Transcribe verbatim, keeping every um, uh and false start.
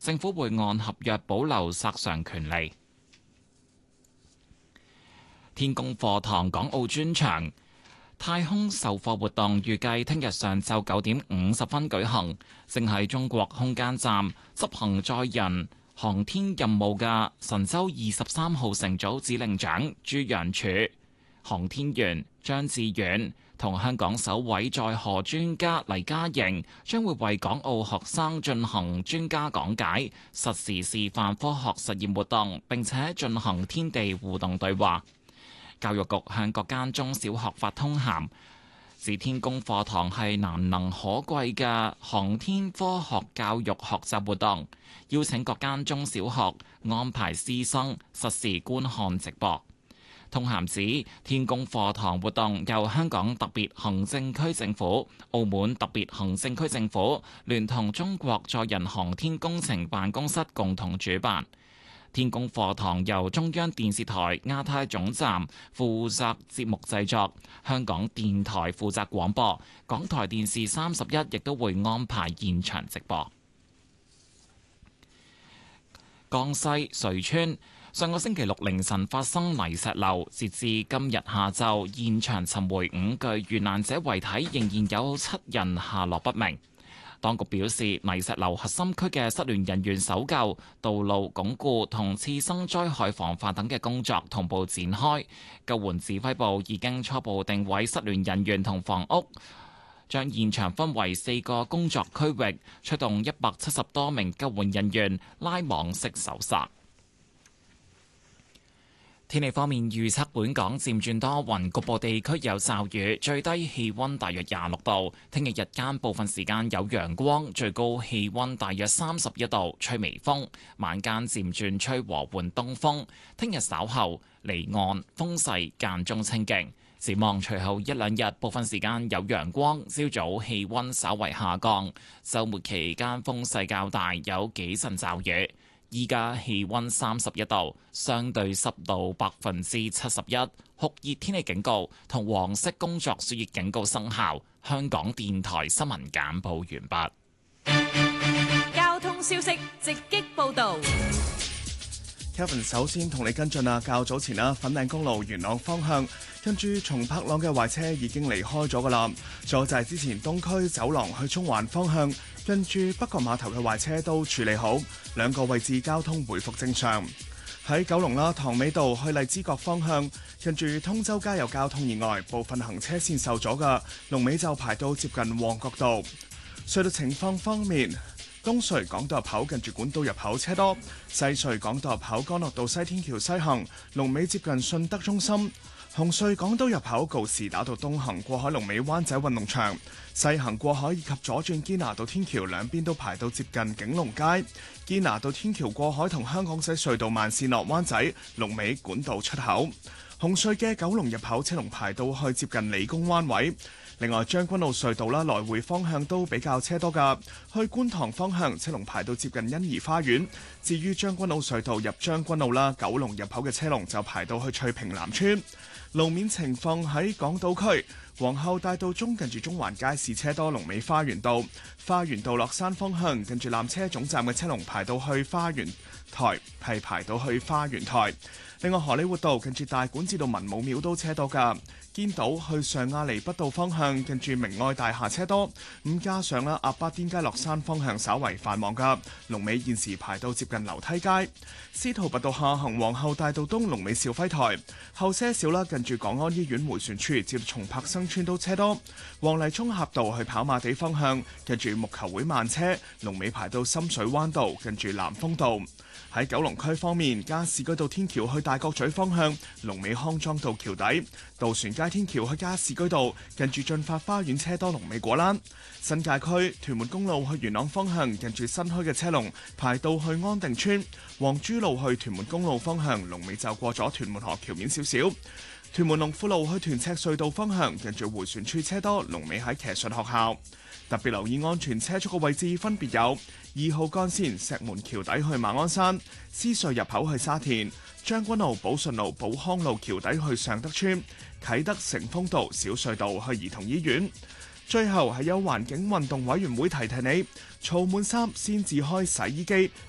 政府會按合約保留索償權利。天宮課堂港澳專場太空授課活動預計聽日上晝九點五十分舉行，正喺中國空間站執行載人航天任務嘅神舟二十三號乘組指令長朱楊柱、航天員張志遠同香港首位載荷專家黎嘉瑩將會為港澳學生進行專家講解、實時示範科學實驗活動，並且進行天地互動對話。教育局向各間中小學發通函，指天宮課堂係難能可貴嘅航天科學教育學習活動，邀請各間中小學安排師生實時觀看直播。通函指，天宮課堂活動由香港特別行政區政府、澳門特別行政區政府聯同中國載人航天工程辦公室共同主辦。天宮課堂由中央電視台亞太總站負責節目製作，香港電台負責廣播，港台電視三十一亦都會安排現場直播。江西遂村上個星期六凌晨發生泥石流，截至今日下晝，現場尋回五具遇難者遺體，仍然有七人下落不明。當局表示，泥石流核心區嘅失聯人員搜救、道路鞏固同次生災害防範等嘅工作同步展開。救援指揮部已經初步定位失聯人員同房屋，將現場分為四個工作區域，出動一百七十多名救援人員拉網式搜索。天氣方面預測，本港漸轉多雲，局部地區有驟雨，最低氣溫大約廿六度。聽日日間部分時間有陽光，最高氣溫大約三十一度，吹微風。晚間漸轉吹和緩東風。聽日稍後離岸風勢間中清勁。展望隨後一兩日，部分時間有陽光，朝早氣溫稍為下降。週末期間風勢較大，有幾陣驟雨。依家氣溫三十一度，相對濕度百分之七十一，酷熱天氣警告同黃色工作暑熱警告生效。香港電台新聞簡報完畢。交通消息直擊報導。 Kevin 首先同你跟進啊，較早前啦，粉嶺公路元朗方向跟住松柏塱嘅壞車已經離開咗噶啦，仲有就係之前東區走廊去中環方向跟住北角碼頭嘅壞車都處理好，兩個位置交通回復正常。喺九龍啦，塘尾道去荔枝角方向跟住通州街有交通意外，部分行車線受阻噶，龍尾就排到接近旺角道。隧道情況方面，東隧港島入口近住管道入口車多，西隧港島入口干諾道西天橋西行龍尾接近信德中心，紅隧港島入口告士打道東行過海龍尾灣仔運動場，西行過海以及左轉堅拿道天橋兩邊都排到接近景隆街，堅拿道天橋過海同香港仔隧道慢線落灣仔龍尾管道出口，紅隧嘅九龍入口車龍排到去接近理工灣位。另外將軍澳隧道啦，來回方向都比較車多噶，去觀塘方向車龍排到接近欣怡花園。至於將軍澳隧道入將軍澳啦，九龍入口嘅車龍就排到去翠屏南村。路面情況喺港島區，皇后大道中近住中環街市車多，龍尾花園道，花園道落山方向近住纜車總站嘅車龍排到去花園台，係排到去花園台。另外荷里活道近住大館至到文武廟都車多噶，堅道去上亞厘畢道方向近住明愛大廈車多，咁加上啦鴨巴甸街落山方向稍為繁忙噶，龍尾現時排到接近樓梯街。司徒拔道下行皇后大道東龍尾兆輝台，後些少啦近住港安醫院迴旋處至松柏生村都車多。黃泥涌峽道去跑馬地方向近住木球會慢車，龍尾排到深水灣道近住南風道。喺九龍區方面，加士居道天橋去大角咀方向龍尾康莊道橋底，渡船街天橋去加士居道近住駿發花園車多，龍尾果欄。新界區屯門公路去元朗方向近住新墟嘅車龍排到去安定村，黃珠路去屯門公路方向龍尾就過咗屯門河橋面少少。屯門龍富路去屯赤隧道方向近住迴旋處車多，龍尾喺騎術學校。特別留意安全車速嘅位置分別有二號幹線石門橋底去馬鞍山、獅隧入口去沙田、將軍澳寶順路寶康路橋底去尚德村、啟德成豐道小隧道去兒童醫院。最後係有環境運動委員會提提你，儲滿衫先至開洗衣機，